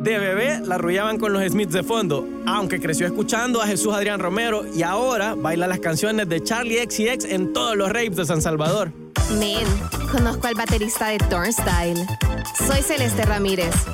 De bebé la arrullaban con los Smiths de fondo, aunque creció escuchando a Jesús Adrián Romero y ahora baila las canciones de Charlie XCX en todos los raves de San Salvador. Men, conozco al baterista de Turnstile. Soy Celeste Ramírez.